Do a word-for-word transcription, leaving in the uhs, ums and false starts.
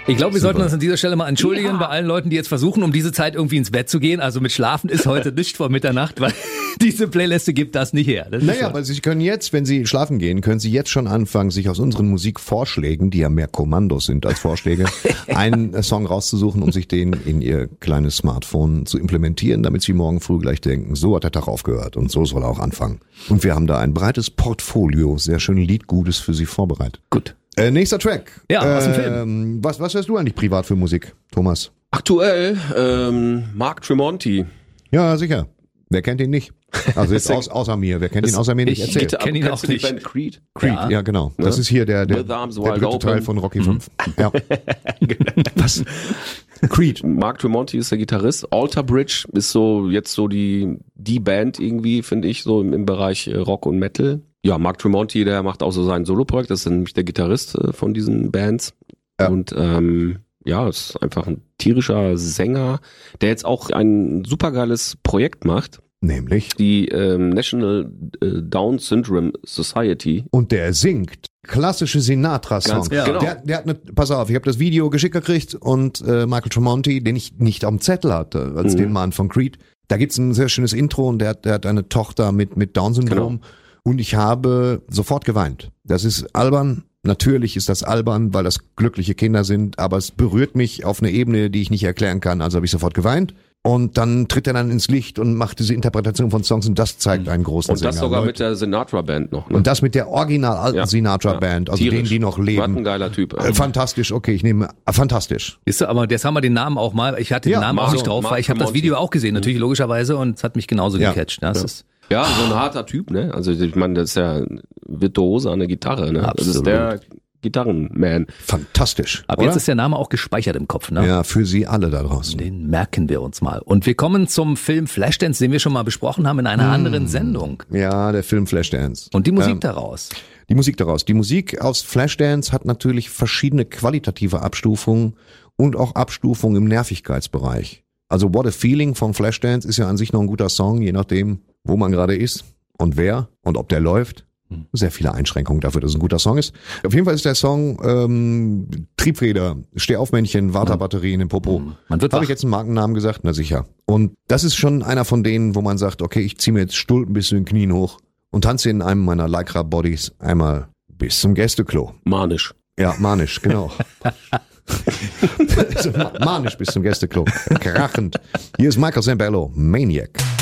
Ich glaube, wir Super. sollten uns an dieser Stelle mal entschuldigen Ja. bei allen Leuten, die jetzt versuchen, um diese Zeit irgendwie ins Bett zu gehen. Also mit Schlafen ist heute nicht vor Mitternacht, weil diese Playliste gibt das nicht her. Das ist Naja, so. aber Sie können jetzt, wenn Sie schlafen gehen, können Sie jetzt schon anfangen, sich aus unseren Musikvorschlägen, die ja mehr Kommandos sind als Vorschläge, einen Song rauszusuchen, um sich den in Ihr kleines Smartphone zu implementieren, damit Sie morgen früh gleich denken, so hat der Tag aufgehört und so soll er auch anfangen. Und wir haben da ein breites Portfolio, sehr schön Liedgutes für Sie vorbereitet. Gut. Äh, nächster Track. Ja, aus dem ähm, Was, was hörst du eigentlich privat für Musik, Thomas? Aktuell ähm, Mark Tremonti. Ja, sicher. Wer kennt ihn nicht? Also jetzt aus, außer mir. Wer kennt ihn außer mir nicht? ich- Erzähl. Gitar- kenn ihn Kennst auch du die nicht. Band Creed? Creed, ja, Ja. genau. Das Ne? ist hier der, der, With Arms der Wide dritte Open. Teil von Rocky fünf. Ja. Was? Creed. Mark Tremonti ist der Gitarrist. Alter Bridge ist so jetzt so die die Band irgendwie, finde ich, so im, im Bereich äh, Rock und Metal. Ja, Mark Tremonti, der macht auch so sein Soloprojekt. Das ist nämlich der Gitarrist äh, von diesen Bands. Ja. Und ähm, ja, ist einfach ein tierischer Sänger, der jetzt auch ein supergeiles Projekt macht. Nämlich. Die ähm, National äh, Down Syndrome Society. Und der singt klassische Sinatra-Songs. Ganz ja. genau. Der, der hat eine, pass auf, ich habe das Video geschickt gekriegt und äh, Michael Tremonti, den ich nicht auf dem Zettel hatte, als Mhm. den Mann von Creed, da gibt's ein sehr schönes Intro und der, hat- der hat eine Tochter mit, mit Down-Syndrom. Genau. Und ich habe sofort geweint. Das ist albern. Natürlich ist das albern, weil das glückliche Kinder sind, aber es berührt mich auf eine Ebene, die ich nicht erklären kann. Also habe ich sofort geweint. Und dann tritt er dann ins Licht und macht diese Interpretation von Songs und das zeigt einen großen Und das Sänger. sogar Leute. mit der Sinatra Band noch. Ne? Und das mit der original alten Ja. Sinatra-Band, also Tierisch. denen, die noch Was ein leben. geiler Typ. Äh, fantastisch, okay, ich nehme, äh, fantastisch. Siehst du, aber jetzt haben wir den Namen auch mal. Ich hatte Ja, den Namen Mark- auch nicht drauf, Mark weil ich habe das Tremonti. Video auch gesehen, natürlich logischerweise, und es hat mich genauso Ja. gecatcht. Das ist Ja, so ein harter Typ, ne? Also ich meine, das ist ja ein Virtuose an der Gitarre, ne? Das ist Absolut. der Gitarrenman. Fantastisch. Ab oder? jetzt ist der Name auch gespeichert im Kopf, ne? Ja, für Sie alle da draußen. Den merken wir uns mal. Und wir kommen zum Film Flashdance, den wir schon mal besprochen haben in einer anderen Sendung. Ja, der Film Flashdance. Und die Musik Ähm, daraus. Die Musik daraus. Die Musik aus Flashdance hat natürlich verschiedene qualitative Abstufungen und auch Abstufungen im Nervigkeitsbereich. Also What a Feeling von Flashdance ist ja an sich noch ein guter Song, je nachdem, wo man gerade ist und wer und ob der läuft. Sehr viele Einschränkungen dafür, dass es ein guter Song ist. Auf jeden Fall ist der Song ähm, Triebfeder, Stehaufmännchen, Warterbatterie in den Popo. Man wird Habe wach. ich jetzt einen Markennamen gesagt? Na sicher. Und das ist schon einer von denen, wo man sagt, okay, ich ziehe mir jetzt Stulpen bis zu den Knien hoch und tanze in einem meiner Lycra-Bodies einmal bis zum Gästeklo. Manisch. Ja, manisch, genau. Also, ma- manisch bis zum Gästeklo. Krachend. Hier ist Michael Zambello, Maniac.